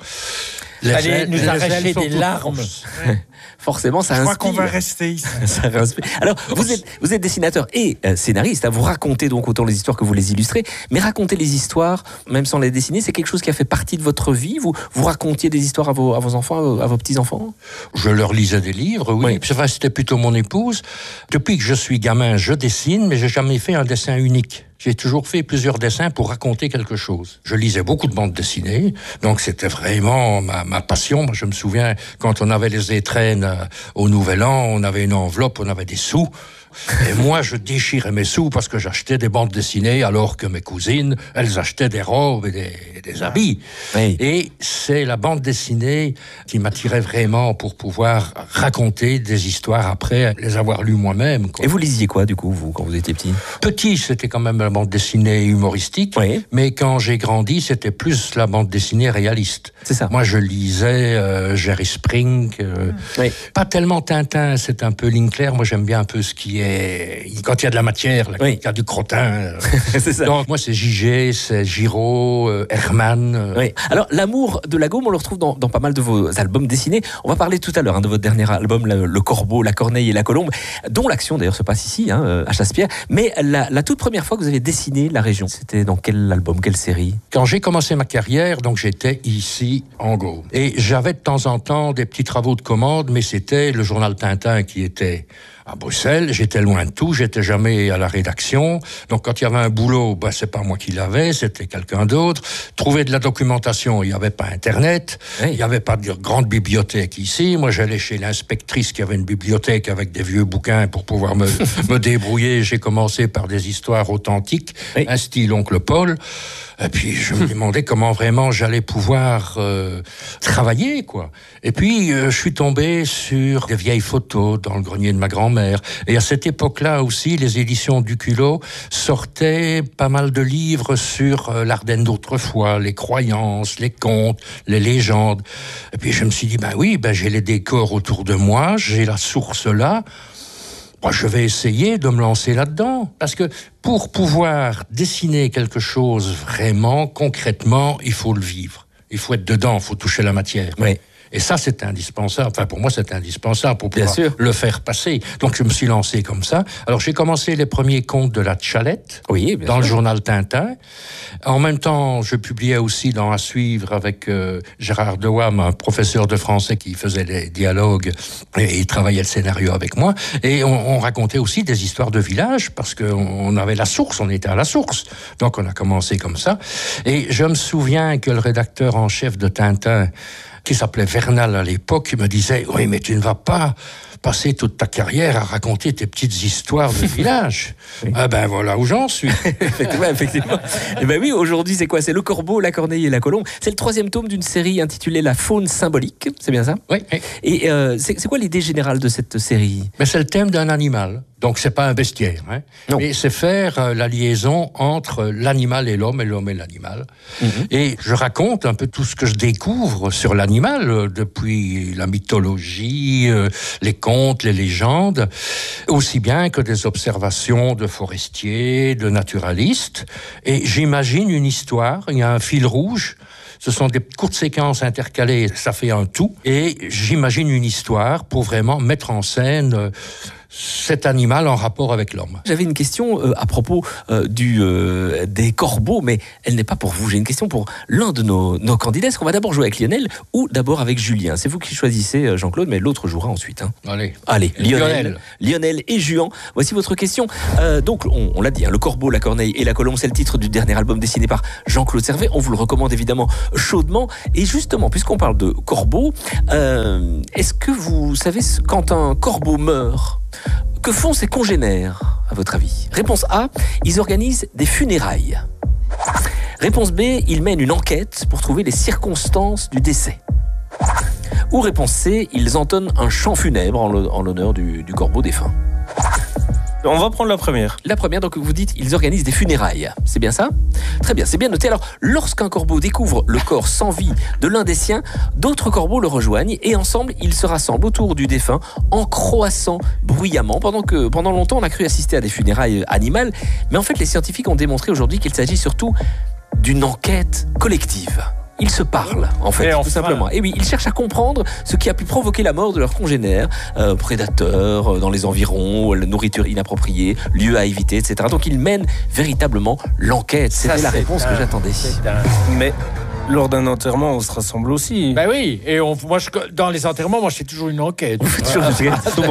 Allez nous arracher des larmes. Forcément, ça inspire. Je crois qu'on va rester ici. Ça inspire. Alors, vous êtes dessinateur et scénariste. Vous racontez donc autant les histoires que vous les illustrez. Mais raconter les histoires, même sans les dessiner, c'est quelque chose qui a fait partie de votre vie. Vous racontiez des histoires à vos enfants, à vos petits-enfants? Je leur lisais des livres, oui. C'était plutôt mon épouse. Depuis que je suis gamin, je dessine, mais j'ai jamais fait un dessin unique. J'ai toujours fait plusieurs dessins pour raconter quelque chose. Je lisais beaucoup de bandes dessinées, donc c'était vraiment ma passion. Moi, je me souviens, quand on avait les étrennes au Nouvel An, on avait une enveloppe, on avait des sous. Et moi, je déchirais mes sous parce que j'achetais des bandes dessinées alors que mes cousines, elles achetaient des robes et des habits. Oui. Et c'est la bande dessinée qui m'attirait vraiment pour pouvoir raconter des histoires après les avoir lues moi-même, quoi. Et vous lisiez quoi, du coup, vous, quand vous étiez petit? Petit, c'était quand même la bande dessinée humoristique. Oui. Mais quand j'ai grandi, c'était plus la bande dessinée réaliste. C'est ça. Moi, je lisais Jerry Spring. Oui. Pas tellement Tintin, c'est un peu Linkler. Moi, j'aime bien un peu ce qui est... Quand il y a de la matière, là, oui. Quand il y a du crottin. C'est ça. Donc, moi, c'est J.G., c'est Giraud, Herman. Oui. Alors, l'amour de la Gaume, on le retrouve dans pas mal de vos albums dessinés. On va parler tout à l'heure de votre dernier album, Le Corbeau, la Corneille et la Colombe, dont l'action, d'ailleurs, se passe ici, à Chassepierre. Mais la toute première fois que vous avez dessiné la région, c'était dans quel album, quelle série? Quand j'ai commencé ma carrière, donc j'étais ici, en Gaume. Et j'avais de temps en temps des petits travaux de commande, mais c'était le journal Tintin qui était à Bruxelles. J'étais loin de tout, j'étais jamais à la rédaction. Donc quand il y avait un boulot, c'est pas moi qui l'avais, c'était quelqu'un d'autre. Trouver de la documentation, il n'y avait pas Internet, il n'y avait pas de grande bibliothèque ici. Moi, j'allais chez l'inspectrice qui avait une bibliothèque avec des vieux bouquins pour pouvoir me débrouiller. J'ai commencé par des histoires authentiques, un style Oncle Paul. Et puis, je me demandais comment vraiment j'allais pouvoir travailler, quoi. Et puis, je suis tombé sur des vieilles photos dans le grenier de ma grand-mère. Et à cette époque-là aussi, les éditions du Culot sortaient pas mal de livres sur l'Ardenne d'autrefois, les croyances, les contes, les légendes. Et puis, je me suis dit, j'ai les décors autour de moi, j'ai la source là. Moi, je vais essayer de me lancer là-dedans. Parce que pour pouvoir dessiner quelque chose vraiment, concrètement, il faut le vivre. Il faut être dedans, il faut toucher la matière. Oui. Et ça, c'est indispensable. Enfin, pour moi, c'est indispensable pour pouvoir le faire passer. Donc, je me suis lancé comme ça. Alors, j'ai commencé les premiers contes de la Tchalette dans le journal Tintin. En même temps, je publiais aussi dans À suivre avec Gérard Dewam, un professeur de français qui faisait les dialogues et il travaillait le scénario avec moi. Et on racontait aussi des histoires de village parce qu'on avait la source, on était à la source. Donc, on a commencé comme ça. Et je me souviens que le rédacteur en chef de Tintin, qui s'appelait Vernal à l'époque, il me disait « Oui, mais tu ne vas pas passer toute ta carrière à raconter tes petites histoires de village. » Voilà où j'en suis. Effectivement. Et oui, aujourd'hui, c'est quoi? C'est Le Corbeau, la Corneille et la Colombe. C'est le 3e tome d'une série intitulée La Faune symbolique. C'est bien ça? Oui. Et c'est quoi l'idée générale de cette série? C'est le thème d'un animal. Donc, c'est pas un bestiaire, mais c'est faire la liaison entre l'animal et l'homme et l'animal. Et je raconte un peu tout ce que je découvre sur l'animal, depuis la mythologie, les contes, les légendes, aussi bien que des observations de forestiers, de naturalistes. Et j'imagine une histoire, il y a un fil rouge. Ce sont des courtes séquences intercalées, ça fait un tout. Et j'imagine une histoire pour vraiment mettre en scène cet animal en rapport avec l'homme. J'avais une question à propos des corbeaux, mais elle n'est pas pour vous. J'ai une question pour l'un de nos candidats. Est-ce qu'on va d'abord jouer avec Lionel ou d'abord avec Julien? C'est vous qui choisissez, Jean-Claude, mais l'autre jouera ensuite. Allez, Lionel et Juan. Voici votre question. Donc, on l'a dit, Le Corbeau, la Corneille et la Colombe, c'est le titre du dernier album dessiné par Jean-Claude Servet. On vous le recommande évidemment chaudement. Et justement, puisqu'on parle de corbeau, est-ce que vous savez quand un corbeau meurt, que font ses congénères, à votre avis? Réponse A, ils organisent des funérailles. Réponse B, ils mènent une enquête pour trouver les circonstances du décès. Ou réponse C, ils entonnent un chant funèbre en l'honneur du corbeau défunt. On va prendre la première. La première, donc vous dites, ils organisent des funérailles. C'est bien ça ? Très bien, c'est bien noté. Alors, lorsqu'un corbeau découvre le corps sans vie de l'un des siens, d'autres corbeaux le rejoignent et ensemble, ils se rassemblent autour du défunt en croassant bruyamment. Pendant longtemps, on a cru assister à des funérailles animales, mais en fait, les scientifiques ont démontré aujourd'hui qu'il s'agit surtout d'une enquête collective. Ils se parlent, en fait, tout simplement. Et oui, ils cherchent à comprendre ce qui a pu provoquer la mort de leurs congénères, prédateurs dans les environs, la nourriture inappropriée, lieux à éviter, etc. Donc ils mènent véritablement l'enquête. C'était la réponse que j'attendais. Mais lors d'un enterrement, on se rassemble aussi. Ben oui, et dans les enterrements, moi je fais toujours une enquête. Vous faites toujours une enquête, souvent.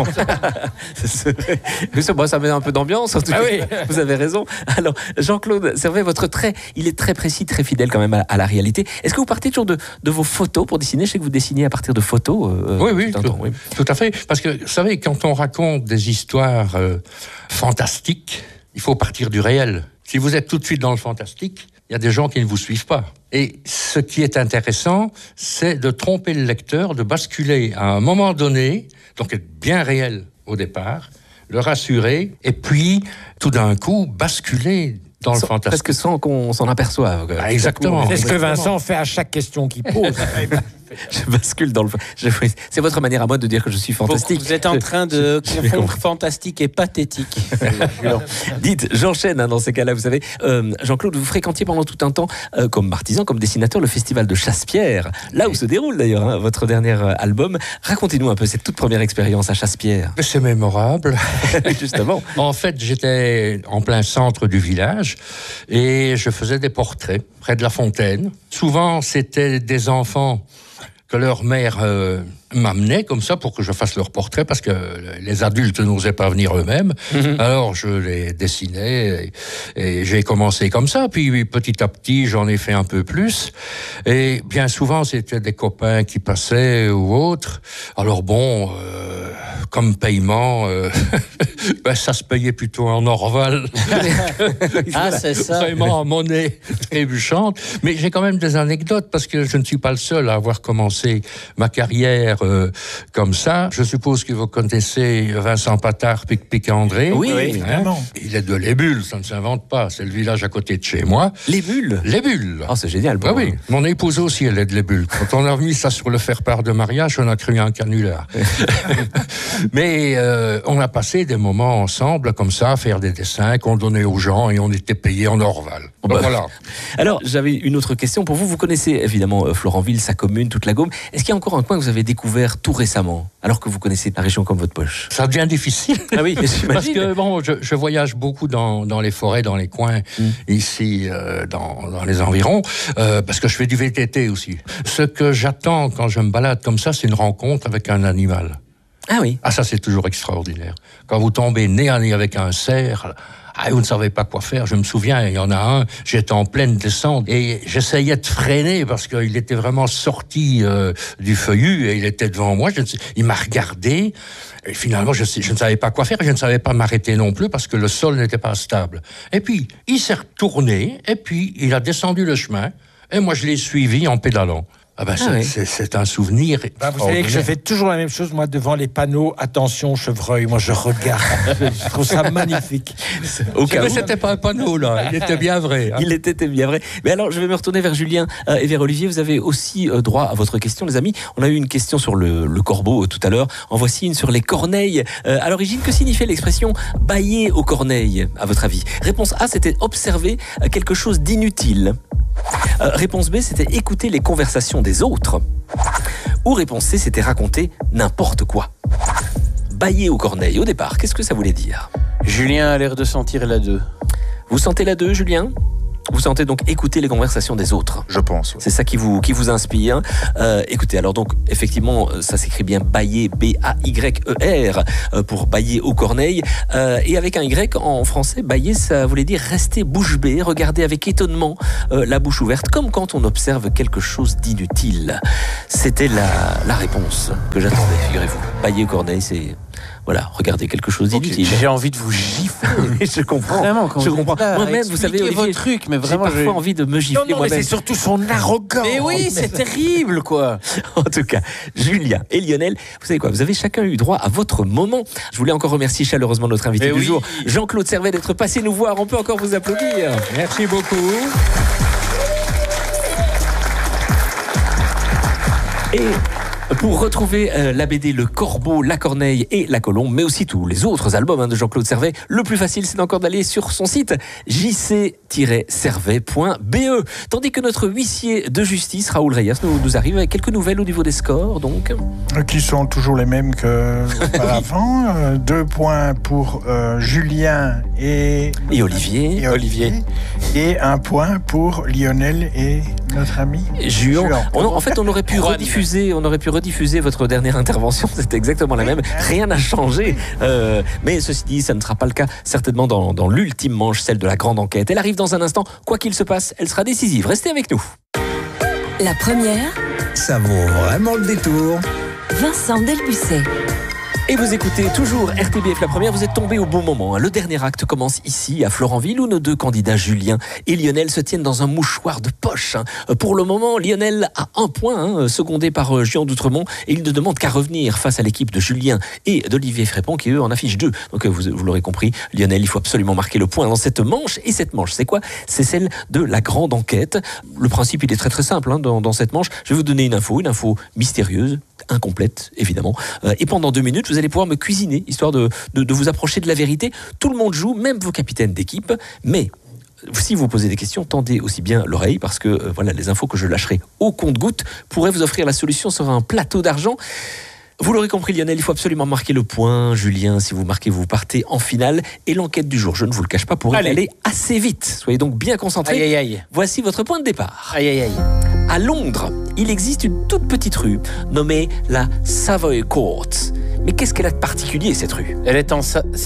Ça met un peu d'ambiance, en tout cas. Oui. Vous avez raison. Alors, Jean-Claude Servet, votre trait, il est très précis, très fidèle quand même à la réalité. Est-ce que vous partez toujours de vos photos pour dessiner ? Je sais que vous dessinez à partir de photos. Oui, tout à fait. Parce que, vous savez, quand on raconte des histoires fantastiques, il faut partir du réel. Si vous êtes tout de suite dans le fantastique, il y a des gens qui ne vous suivent pas. Et ce qui est intéressant, c'est de tromper le lecteur, de basculer à un moment donné, donc être bien réel au départ, le rassurer, et puis, tout d'un coup, basculer dans le fantastique. Presque sans qu'on s'en aperçoive. Exactement. C'est ce que Vincent fait à chaque question qu'il pose. Je bascule dans le... C'est votre manière à moi de dire que je suis fantastique. Vous êtes en train de confondre fantastique et pathétique. Dites, j'enchaîne dans ces cas-là, vous savez. Jean-Claude, vous fréquentiez pendant tout un temps, comme artisan, comme dessinateur, le festival de Chassepierre, là où se déroule d'ailleurs votre dernier album. Racontez-nous un peu cette toute première expérience à Chassepierre. C'est mémorable. Justement. En fait, j'étais en plein centre du village et je faisais des portraits près de la fontaine. Souvent, c'était des enfants que leur mère m'amenait comme ça pour que je fasse leur portrait parce que les adultes n'osaient pas venir eux-mêmes. Alors je les dessinais et j'ai commencé comme ça. Puis petit à petit, j'en ai fait un peu plus. Et bien souvent, c'était des copains qui passaient ou autres. Alors bon, comme paiement, ça se payait plutôt en orval. C'est ça. Vraiment en monnaie trébuchante. Mais j'ai quand même des anecdotes parce que je ne suis pas le seul à avoir commencé ma carrière comme ça. Je suppose que vous connaissez Vincent Patard, Pic André. Oui, évidemment. Il est de Les Bulles, ça ne s'invente pas. C'est le village à côté de chez moi. Les Bulles. Les Bulles. Oh, c'est génial. Oui. Mon épouse aussi, elle est de Les Bulles. Quand on a mis ça sur le faire-part de mariage, on a cru un canular. Mais on a passé des moments ensemble, comme ça, à faire des dessins qu'on donnait aux gens et on était payés en orval. Donc, voilà. Alors, j'avais une autre question pour vous. Vous connaissez évidemment Florenville, sa commune, toute la Gaume. Est-ce qu'il y a encore un coin que vous avez découvert tout récemment, alors que vous connaissez la région comme votre poche ? Ça devient difficile. Ah oui, parce que bon, je voyage beaucoup dans les forêts, dans les coins, ici, dans les environs, parce que je fais du VTT aussi. Ce que j'attends quand je me balade comme ça, c'est une rencontre avec un animal. Ah oui. Ah, ça, c'est toujours extraordinaire. Quand vous tombez nez à nez avec un cerf, vous ne savez pas quoi faire. Je me souviens, il y en a un, j'étais en pleine descente et j'essayais de freiner parce qu'il était vraiment sorti du feuillu et il était devant moi. Il m'a regardé et finalement, je ne savais pas quoi faire et je ne savais pas m'arrêter non plus parce que le sol n'était pas stable. Et puis, il s'est retourné et puis il a descendu le chemin et moi, je l'ai suivi en pédalant. C'est un souvenir. Vous savez que je fais toujours la même chose, moi, devant les panneaux. Attention, chevreuil. Moi, je regarde. Je trouve ça magnifique. Mais c'était pas un panneau, là. Il était bien vrai. Il était bien vrai. Mais alors, je vais me retourner vers Julien et vers Olivier. Vous avez aussi droit à votre question, les amis. On a eu une question sur le corbeau tout à l'heure. En voici une sur les corneilles. À l'origine, que signifiait l'expression « bailler aux corneilles » à votre avis ? Réponse A, c'était observer quelque chose d'inutile. Réponse B, c'était écouter les conversations des autres. Ou réponse C, c'était raconter n'importe quoi. Bailler aux corneilles, au départ, qu'est-ce que ça voulait dire ? Julien a l'air de sentir la 2. Vous sentez la 2, Julien ? Vous sentez donc écouter les conversations des autres. Je pense. Ouais. C'est ça qui vous inspire. Écoutez, alors donc, effectivement, ça s'écrit bien bailler, B-A-Y-E-R, pour bailler aux corneilles. Et avec un Y en français, bailler, ça voulait dire rester bouche bée, regarder avec étonnement la bouche ouverte, comme quand on observe quelque chose d'inutile. C'était la réponse que j'attendais, figurez-vous. Bailler aux corneilles, c'est... Voilà, regardez quelque chose d'inutile. J'ai envie de vous gifler. Je comprends. Vraiment, quand je comprends. Moi-même, vous savez, Olivier, vos trucs, mais vraiment, j'ai parfois envie de me gifler Non, mais moi-même. c'est surtout son arrogance. Mais oui, c'est terrible, quoi. En tout cas, Julien et Lionel, vous savez quoi, vous avez chacun eu droit à votre moment. Je voulais encore remercier chaleureusement notre invité du jour, Jean-Claude Servet, d'être passé nous voir. On peut encore vous applaudir. Merci beaucoup. Et pour retrouver la BD Le Corbeau, La Corneille et La Colombe, mais aussi tous les autres albums de Jean-Claude Servet, le plus facile, c'est encore d'aller sur son site jc-servet.be. Tandis que notre huissier de justice, Raoul Reyes, nous arrive avec quelques nouvelles au niveau des scores, donc. Qui sont toujours les mêmes qu'auparavant. 2 points pour Julien et Olivier. Et 1 point pour Lionel et notre ami Juan. En fait, on aurait pu rediffuser votre dernière intervention. C'était exactement la même. Rien n'a changé. Mais ceci dit, ça ne sera pas le cas certainement dans l'ultime manche, celle de la grande enquête. Elle arrive dans un instant. Quoi qu'il se passe, elle sera décisive. Restez avec nous. La première, Ça vaut vraiment le détour. Vincent Delbussy. Et vous écoutez toujours RTBF La Première, vous êtes tombé au bon moment. Le dernier acte commence ici, à Florenville, où nos deux candidats, Julien et Lionel, se tiennent dans un mouchoir de poche. Pour le moment, Lionel a 1 point, secondé par Juan d'Outremont, et il ne demande qu'à revenir face à l'équipe de Julien et d'Olivier Frépon, qui eux en affichent 2. Donc vous l'aurez compris, Lionel, il faut absolument marquer le point dans cette manche. Et cette manche, c'est quoi? C'est celle de la grande enquête. Le principe, il est très très simple dans cette manche. Je vais vous donner une info mystérieuse, incomplète, évidemment. Et pendant 2 minutes, vous allez pouvoir me cuisiner, histoire de vous approcher de la vérité. Tout le monde joue, même vos capitaines d'équipe. Mais si vous posez des questions, tendez aussi bien l'oreille, parce que les infos que je lâcherai au compte-gouttes pourraient vous offrir la solution sur un plateau d'argent. Vous l'aurez compris, Lionel, il faut absolument marquer le point. Julien, si vous marquez, vous partez en finale. Et l'enquête du jour, je ne vous le cache pas, pourrait aller assez vite. Soyez donc bien concentrés. Aïe, aïe, aïe. Voici votre point de départ. Aïe, aïe, aïe. À Londres, il existe une toute petite rue nommée la Savoy Court. Mais qu'est-ce qu'elle a de particulier, cette rue? Elle est en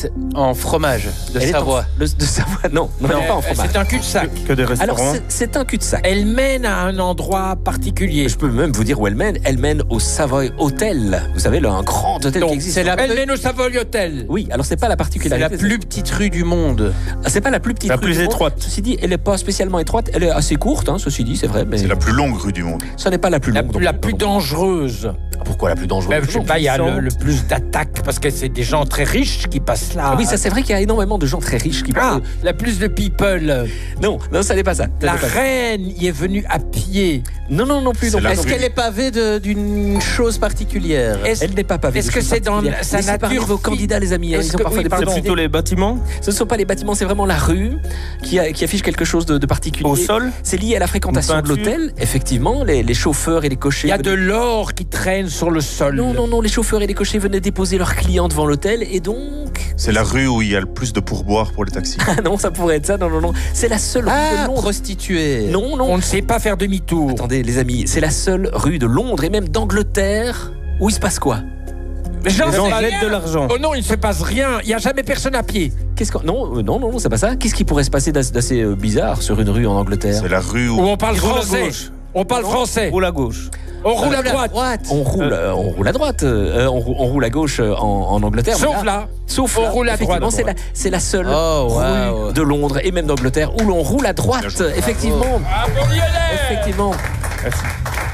fromage de Savoie. De Savoie, non, pas en fromage. C'est un cul-de-sac. Que des restaurants. Alors, c'est un cul-de-sac. Elle mène à un endroit particulier. Je peux même vous dire où elle mène. Elle mène au Savoy Hotel. Vous savez, là, un grand hôtel qui existe. Elle mène au Savoy Hotel. Oui, alors c'est pas la particularité. C'est la plus petite rue du monde. C'est pas la plus petite rue plus du monde. étroite. Ceci dit, elle n'est pas spécialement étroite. Elle est assez courte, ceci dit, c'est vrai. Mais C'est la plus longue rue du monde. ça n'est pas la plus longue. La plus dangereuse. Pourquoi la plus dangereuse? Je sais pas, il y a le plus d'attaques parce que c'est des gens très riches qui passent là. Ah oui, ça c'est vrai qu'il y a énormément de gens très riches qui passent. La plus de people. Non, ça n'est pas ça. La reine y est venue à pied. Non plus. Est-ce qu'elle est pavée d'une chose particulière? Elle n'est pas pavée. Est-ce que c'est dans sa nature? Vos candidats, les amis, ils ont parfois des C'est plutôt les bâtiments. Ce ne sont pas les bâtiments, c'est vraiment la rue qui affiche quelque chose de particulier. Au sol. C'est lié à la fréquentation de l'hôtel, effectivement. Les chauffeurs et les cochers. Il y a de l'or qui traîne sur le sol. Non, les chauffeurs et les cochers venaient déposer leurs clients devant l'hôtel et donc... C'est la rue où il y a le plus de pourboires pour les taxis. Ah non, ça pourrait être ça, non. C'est la seule rue de Londres. Prostituée. Non. On ne sait pas faire demi-tour. Attendez, les amis, c'est la seule rue de Londres et même d'Angleterre où il se passe quoi? Les gens jettent de l'argent. Oh non, il ne se passe rien. Il n'y a jamais personne à pied. Non, c'est pas ça. Qu'est-ce qui pourrait se passer d'assez bizarre sur une rue en Angleterre? C'est la rue où on parle français. On roule à gauche. On roule à droite. On roule à droite. On roule à gauche en Angleterre. Sauf là. On roule à droite. C'est la seule rue de Londres et même d'Angleterre où l'on roule à droite. Effectivement. Effectivement. Merci.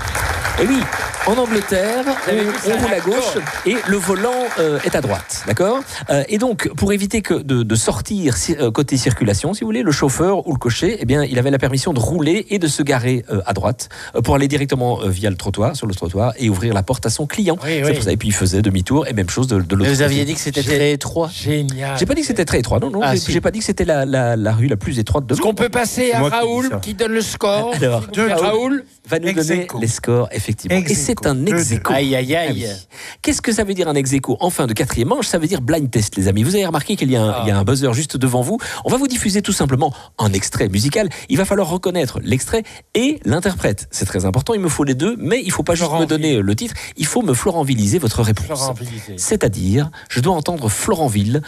Et oui, en Angleterre, on roule à gauche et le volant est à droite, d'accord? Et donc, pour éviter de sortir côté circulation, si vous voulez, le chauffeur ou le cocher, il avait la permission de rouler et de se garer à droite pour aller directement sur le trottoir et ouvrir la porte à son client. Oui. C'est pour ça. Et puis il faisait demi-tour et même chose de l'autre côté. Vous aviez dit que c'était très étroit. Génial. J'ai pas dit que c'était très étroit, non. J'ai pas dit que c'était la rue la plus étroite de Est-ce qu'on peut passer à Raoul qui donne le score? Alors, Raoul va nous donner les scores, effectivement. Et c'est un ex-aequo. Aïe, aïe, aïe. Ah oui. Qu'est-ce que ça veut dire un ex-aequo en fin de 4e manche? Ça veut dire blind test, les amis. Vous avez remarqué qu'il y a un buzzer juste devant vous. On va vous diffuser tout simplement un extrait musical. Il va falloir reconnaître l'extrait et l'interprète. C'est très important, il me faut les deux, mais il ne faut pas juste me donner le titre, il faut me florenvilliser votre réponse. C'est-à-dire, je dois entendre Florenville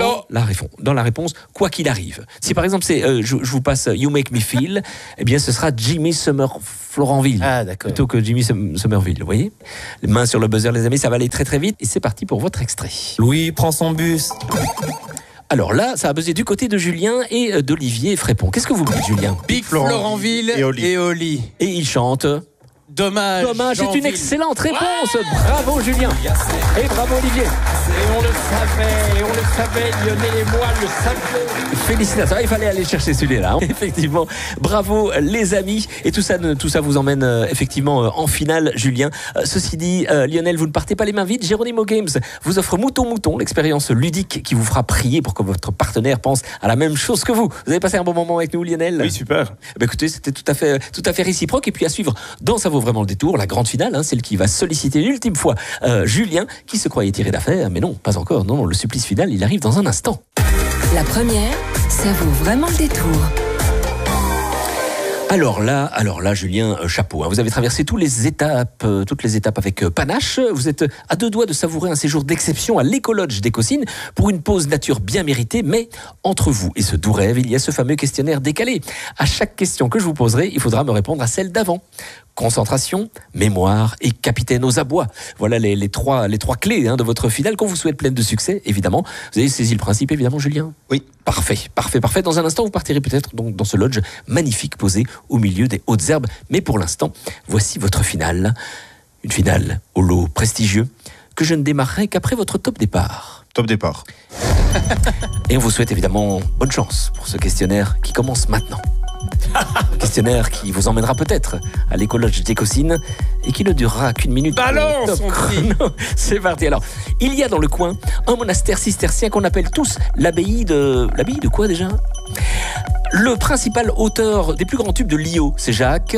dans la réponse, quoi qu'il arrive. Si par exemple, je vous passe You Make Me Feel, ce sera Jimmy Florenville. Ah, d'accord. Plutôt que Jimmy Somerville. vous voyez. Les mains sur le buzzer, les amis, ça va aller très très vite. Et c'est parti pour votre extrait. Louis prend son bus. Alors là, ça a buzzé du côté de Julien et d'Olivier Frépon. Qu'est-ce que vous dites, Julien? Big Florentville et Oli. Et il chante... Dommage, c'est une excellente réponse. Bravo Julien. Et bravo Olivier. Et on le savait, Lionel et moi le savions. Félicitations, il fallait aller chercher celui-là. Effectivement, bravo les amis. Et tout ça vous emmène effectivement en finale, Julien. Ceci dit, Lionel, vous ne partez pas les mains vides. Geronimo Games vous offre Mouton, l'expérience ludique qui vous fera prier pour que votre partenaire pense à la même chose que vous. Vous avez passé un bon moment avec nous, Lionel? Oui, super. Écoutez, c'était tout à fait réciproque. Et puis à suivre dans Ça vaut vraiment le détour, la grande finale, celle qui va solliciter une ultime fois Julien, qui se croyait tiré d'affaire, mais non, pas encore. Non, le supplice final, il arrive dans un instant. La première, ça vaut vraiment le détour. Alors là, Julien, chapeau. Vous avez traversé toutes les étapes avec panache. Vous êtes à deux doigts de savourer un séjour d'exception à l'Écolodge d'Écosine pour une pause nature bien méritée. Mais entre vous et ce doux rêve, il y a ce fameux questionnaire décalé. À chaque question que je vous poserai, il faudra me répondre à celle d'avant. Concentration, mémoire et capitaine aux abois. Voilà les trois clés de votre finale qu'on vous souhaite pleine de succès, évidemment. Vous avez saisi le principe, évidemment, Julien? Oui. Parfait. Dans un instant, vous partirez peut-être donc dans ce lodge magnifique posé au milieu des hautes herbes. Mais pour l'instant, voici votre finale. Une finale au lot prestigieux que je ne démarrerai qu'après votre top départ. Top départ. Et on vous souhaite évidemment bonne chance pour ce questionnaire qui commence maintenant. Questionnaire qui vous emmènera peut-être à l'Écolodge d'Écosine et qui ne durera qu'une minute. Balance, c'est parti. Alors, il y a dans le coin un monastère cistercien qu'on appelle tous l'abbaye de quoi déjà? Le principal auteur des plus grands tubes de Lio, c'est Jacques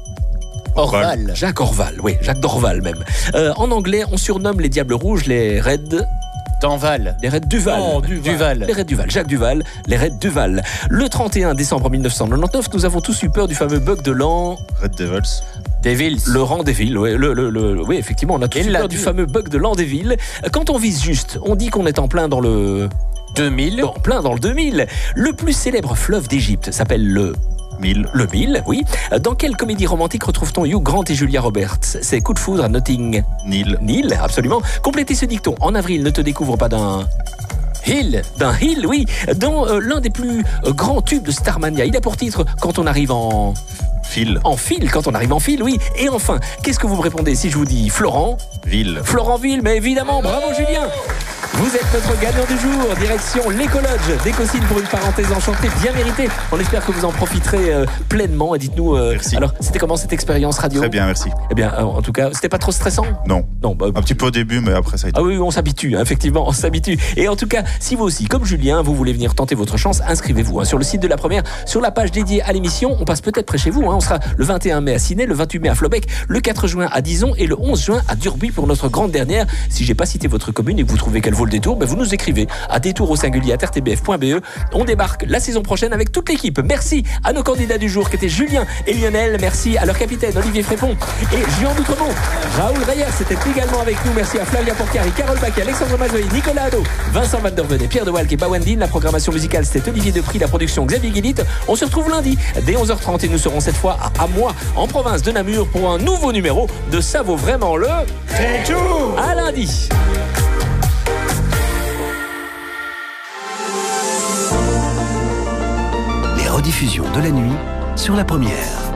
Orval. Jacques Orval, oui, Jacques d'Orval même. En anglais, on surnomme les Diables Rouges les Raids d'Anval. Les Raids Duval. Oh, Duval. Les Raids Duval. Jacques Duval, les Raids Duval. Le 31 décembre 1999, nous avons tous eu peur du fameux bug de l'an... Red Devils. Devils. Le rang des villes, oui, oui, effectivement, on a tous eu peur du fameux bug de l'an des villes. Quand on vise juste, on dit qu'on est en plein dans le... 2000. En plein dans le 2000. Le plus célèbre fleuve d'Égypte s'appelle le... Le Nil, oui. Dans quelle comédie romantique retrouve-t-on Hugh Grant et Julia Roberts? C'est Coup de foudre à Notting Hill, absolument. Complétez ce dicton. En avril, ne te découvre pas d'un hill, oui. Dans l'un des plus grands tubes de Starmania. Il a pour titre Quand on arrive en... quand on arrive en file, oui. Et enfin, qu'est-ce que vous me répondez si je vous dis Florentville, mais évidemment, bravo Julien. Vous êtes notre gagnant du jour, direction l'Écolodge d'Écosine pour une parenthèse enchantée bien méritée. On espère que vous en profiterez pleinement. Et dites-nous, alors, c'était comment cette expérience radio? Très bien, merci. Eh bien, en tout cas, c'était pas trop stressant? Non, un petit peu au début, mais après ça a été... Ah oui, on s'habitue, effectivement, on s'habitue. Et en tout cas, si vous aussi, comme Julien, vous voulez venir tenter votre chance, inscrivez-vous sur le site de la première, sur la page dédiée à l'émission. On passe peut-être près chez vous. On sera le 21 mai à Ciney, le 28 mai à Flobec, le 4 juin à Dizon et le 11 juin à Durbuy pour notre grande dernière. Si j'ai pas cité votre commune et que vous trouvez qu'elle vaut le détour, vous nous écrivez à détour@rtbf.be. On débarque la saison prochaine avec toute l'équipe. Merci à nos candidats du jour qui étaient Julien et Lionel. Merci à leur capitaine Olivier Frépon et Juan Doutremont. Raoul Reyes était également avec nous. Merci à Flavia Porcari, Carole Baquet, Alexandre Mazoï, Nicolas Hadot, Vincent Van der Ven, Pierre de Walck et Bawandine. La programmation musicale, c'était Olivier Depris, la production Xavier Guillit. On se retrouve lundi dès 11h30 et nous serons cette fois à Amois, en province de Namur, pour un nouveau numéro de Ça vaut vraiment le détour. À lundi. Rediffusion de la nuit sur la première.